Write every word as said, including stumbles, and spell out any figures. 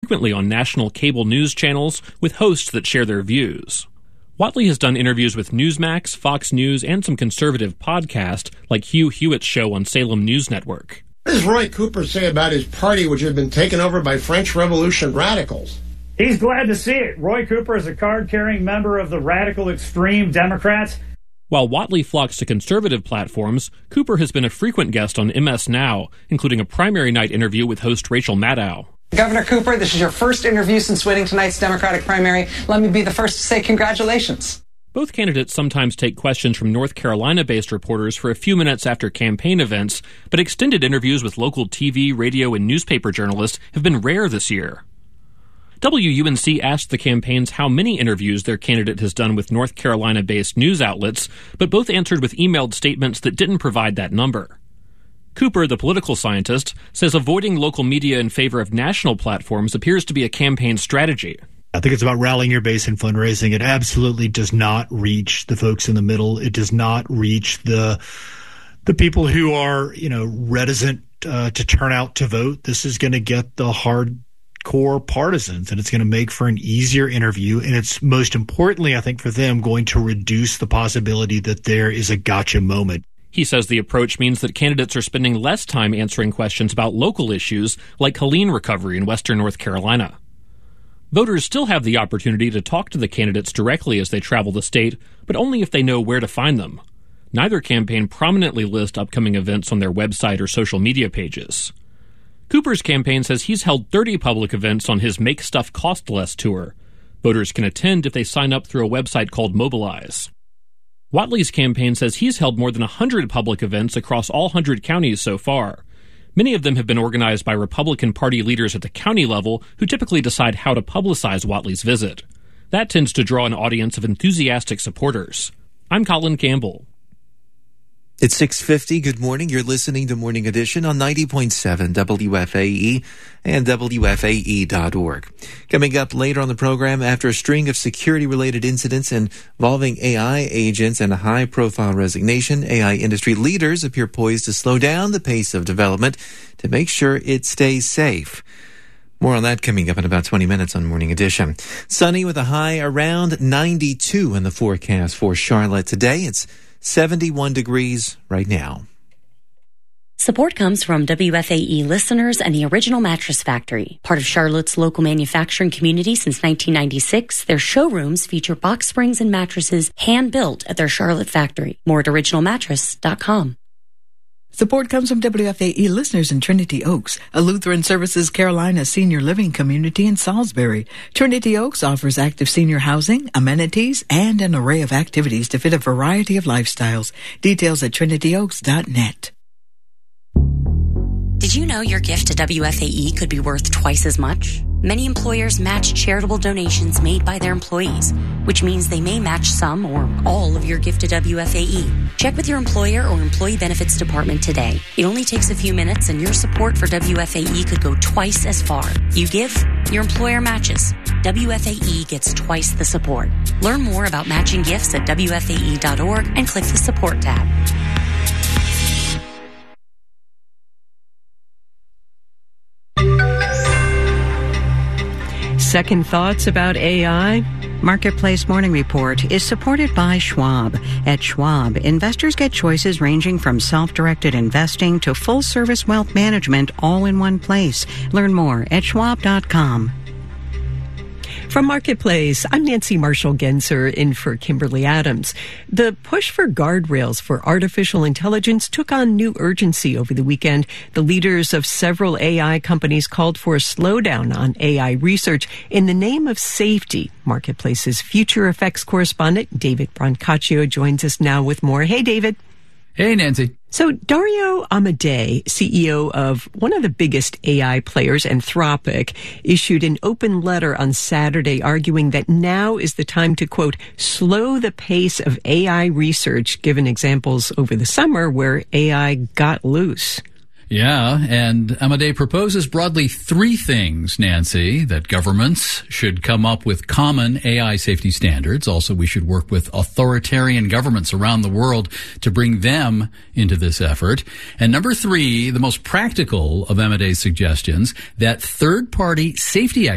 frequently on national cable news channels with hosts that share their views. Whatley has done interviews with Newsmax, Fox News, and some conservative podcasts like Hugh Hewitt's show on Salem News Network. What does Roy Cooper say about his party, which has been taken over by French Revolution radicals? He's glad to see it. Roy Cooper is a card-carrying member of the radical extreme Democrats. While Whatley flocks to conservative platforms, Cooper has been a frequent guest on M S Now, including a primary night interview with host Rachel Maddow. Governor Cooper, this is your first interview since winning tonight's Democratic primary. Let me be the first to say congratulations. Both candidates sometimes take questions from North Carolina-based reporters for a few minutes after campaign events, but extended interviews with local T V, radio, and newspaper journalists have been rare this year. W U N C asked the campaigns how many interviews their candidate has done with North Carolina-based news outlets, but both answered with emailed statements that didn't provide that number. Cooper, the political scientist, says avoiding local media in favor of national platforms appears to be a campaign strategy. I think it's about rallying your base and fundraising. It absolutely does not reach the folks in the middle. It does not reach the the people who are, you know, reticent uh, to turn out to vote. This is going to get the hardcore partisans, and it's going to make for an easier interview. And it's most importantly, I think, for them, going to reduce the possibility that there is a gotcha moment. He says the approach means that candidates are spending less time answering questions about local issues like Helene recovery in western North Carolina. Voters still have the opportunity to talk to the candidates directly as they travel the state, but only if they know where to find them. Neither campaign prominently lists upcoming events on their website or social media pages. Cooper's campaign says he's held thirty public events on his Make Stuff Cost Less tour. Voters can attend if they sign up through a website called Mobilize. Whatley's campaign says he's held more than one hundred public events across all one hundred counties so far. Many of them have been organized by Republican Party leaders at the county level who typically decide how to publicize Whatley's visit. That tends to draw an audience of enthusiastic supporters. I'm Colin Campbell. It's six fifty. Good morning. You're listening to Morning Edition on ninety point seven W F A E and W F A E dot org. Coming up later on the program, after a string of security-related incidents involving A I agents and a high-profile resignation, A I industry leaders appear poised to slow down the pace of development to make sure it stays safe. More on that coming up in about twenty minutes on Morning Edition. Sunny with a high around ninety-two in the forecast for Charlotte today. It's seventy-one degrees right now. Support comes from W F A E listeners and the Original Mattress Factory. Part of Charlotte's local manufacturing community since nineteen ninety-six, their showrooms feature box springs and mattresses hand-built at their Charlotte factory. More at original mattress dot com. Support comes from W F A E listeners in Trinity Oaks, a Lutheran Services Carolina senior living community in Salisbury. Trinity Oaks offers active senior housing, amenities, and an array of activities to fit a variety of lifestyles. Details at trinity oaks dot net. Did you know your gift to W F A E could be worth twice as much? Many employers match charitable donations made by their employees, which means they may match some or all of your gift to W F A E. Check with your employer or employee benefits department today. It only takes a few minutes, and your support for W F A E could go twice as far. You give, your employer matches. W F A E gets twice the support. Learn more about matching gifts at W F A E dot org and click the support tab. Second thoughts about A I? Marketplace Morning Report is supported by Schwab. At Schwab, investors get choices ranging from self-directed investing to full-service wealth management all in one place. Learn more at schwab dot com. From Marketplace, I'm Nancy Marshall-Genzer in for Kimberly Adams. The push for guardrails for artificial intelligence took on new urgency over the weekend. The leaders of several A I companies called for a slowdown on A I research in the name of safety. Marketplace's future effects correspondent, David Brancaccio, joins us now with more. Hey, David. Hey, Nancy. So Dario Amodei, C E O of one of the biggest A I players, Anthropic, issued an open letter on Saturday arguing that now is the time to, quote, slow the pace of A I research, given examples over the summer where A I got loose. Yeah, and Amodei proposes broadly three things, Nancy, that governments should come up with common A I safety standards. Also, we should work with authoritarian governments around the world to bring them into this effort. And number three, the most practical of Amodei's suggestions, that third-party safety